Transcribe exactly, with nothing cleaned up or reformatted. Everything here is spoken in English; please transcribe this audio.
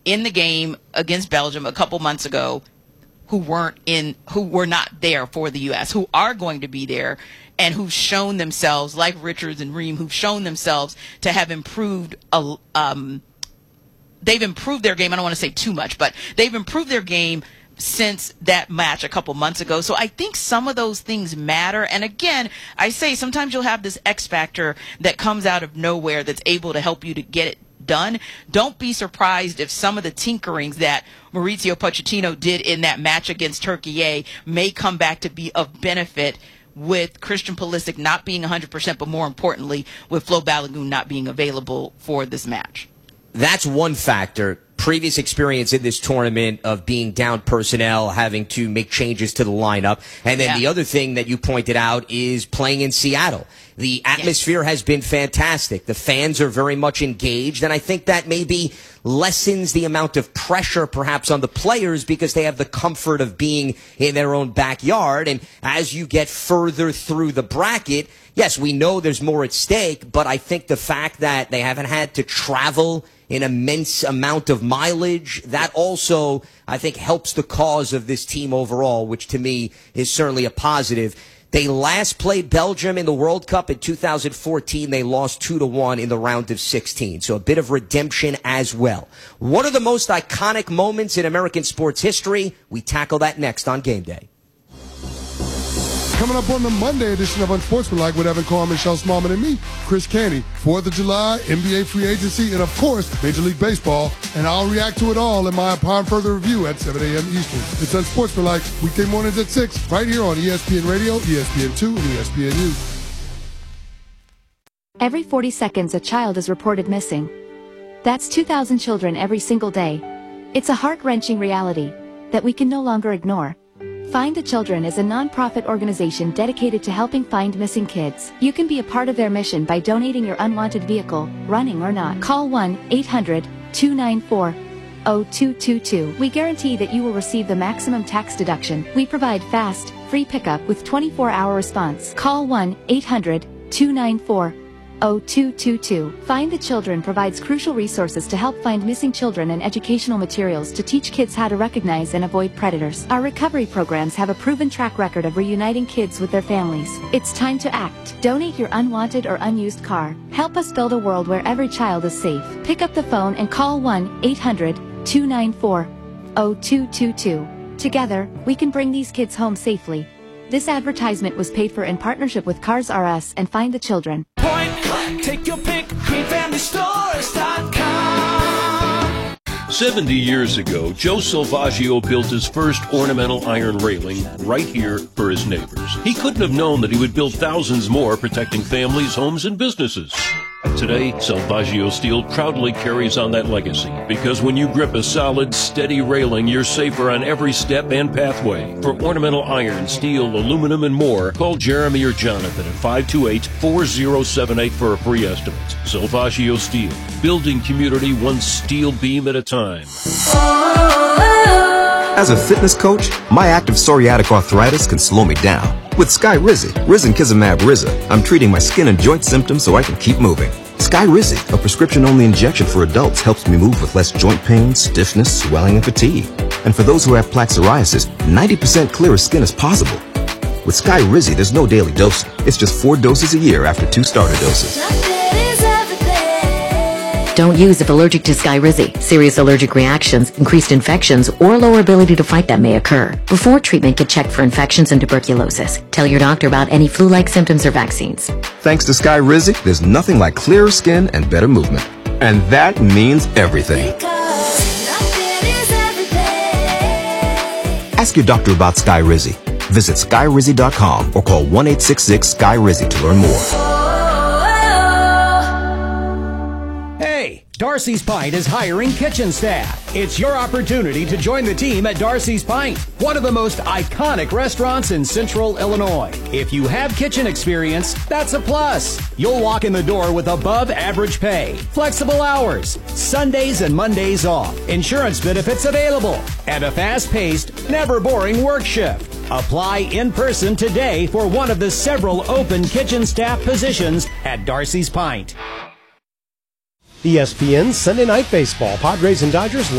in the game against Belgium a couple months ago who weren't in, who were not there for the U S, who are going to be there, and who've shown themselves, like Richards and Ream, who've shown themselves to have improved. A, um, they've improved their game. I don't want to say too much, but they've improved their game since that match a couple months ago. So I think some of those things matter. And again, I say sometimes you'll have this X factor that comes out of nowhere that's able to help you to get it done. Don't be surprised if some of the tinkerings that Mauricio Pochettino did in that match against Turkey may come back to be of benefit with Christian Pulisic not being one hundred percent, but more importantly, with Flo Balogun not being available for this match. That's one factor. Previous experience in this tournament of being down personnel, having to make changes to the lineup. And then Yeah. the other thing that you pointed out is playing in Seattle. The atmosphere Yes. has been fantastic. The fans are very much engaged, and I think that maybe lessens the amount of pressure perhaps on the players because they have the comfort of being in their own backyard. And as you get further through the bracket, yes, we know there's more at stake, but I think the fact that they haven't had to travel an immense amount of mileage, that also, I think, helps the cause of this team overall, which to me is certainly a positive. They last played Belgium in the World Cup in two thousand fourteen. They lost two to one in the round of sixteen. So a bit of redemption as well. What are the most iconic moments in American sports history? We tackle that next on Game Day. Coming up on the Monday edition of Unsportsmanlike with Evan Carr, Michelle Smallman, and me, Chris Canty. fourth of July, N B A free agency, and of course, Major League Baseball. And I'll react to it all in my Upon Further Review at seven a.m. Eastern. It's Unsportsmanlike, weekday mornings at six, right here on E S P N Radio, E S P N two, and E S P N U. Every forty seconds, a child is reported missing. That's two thousand children every single day. It's a heart-wrenching reality that we can no longer ignore. Find the Children is a non-profit organization dedicated to helping find missing kids. You can be a part of their mission by donating your unwanted vehicle, running or not. Call one eight hundred two nine four zero two two two. We guarantee that you will receive the maximum tax deduction. We provide fast, free pickup with twenty-four hour response. Call one eight hundred two nine four zero two two two. Find the Children provides crucial resources to help find missing children and educational materials to teach kids how to recognize and avoid predators. Our recovery programs have a proven track record of reuniting kids with their families. It's time to act. Donate your unwanted or unused car. Help us build a world where every child is safe. Pick up the phone and call one eight hundred two nine four zero two two two. Together, we can bring these kids home safely. This advertisement was paid for in partnership with Cars R Us and Find the Children. Point click, take your pick, green family stores dot com. seventy years ago, Joe Salvaggio built his first ornamental iron railing right here for his neighbors. He couldn't have known that he would build thousands more protecting families, homes, and businesses. Today, Salvaggio Steel proudly carries on that legacy because when you grip a solid, steady railing, you're safer on every step and pathway. For ornamental iron, steel, aluminum, and more, call Jeremy or Jonathan at five two eight, four zero seven eight for a free estimate. Salvaggio Steel, building community one steel beam at a time. As a fitness coach, my active psoriatic arthritis can slow me down. With Skyrizi, Risankizumab Riza, I'm treating my skin and joint symptoms so I can keep moving. Skyrizi, a prescription-only injection for adults, helps me move with less joint pain, stiffness, swelling, and fatigue. And for those who have plaque psoriasis, ninety percent clearer skin is possible. With Skyrizi, there's no daily dosing. It's just four doses a year after two starter doses. Don't use if allergic to Skyrizi. Serious allergic reactions, increased infections, or lower ability to fight that may occur. Before treatment, get checked for infections and tuberculosis. Tell your doctor about any flu-like symptoms or vaccines. Thanks to Skyrizi, there's nothing like clearer skin and better movement. And that means everything. Ask your doctor about Skyrizi. Visit Skyrizi dot com or call one eight six six Sky Rizi to learn more. Darcy's Pint is hiring kitchen staff. It's your opportunity to join the team at Darcy's Pint, one of the most iconic restaurants in Central Illinois. If you have kitchen experience, that's a plus. You'll walk in the door with above average pay, flexible hours, Sundays and Mondays off, insurance benefits available, and a fast-paced, never boring work shift. Apply in person today for one of the several open kitchen staff positions at Darcy's Pint. E S P N Sunday Night Baseball. Padres and Dodgers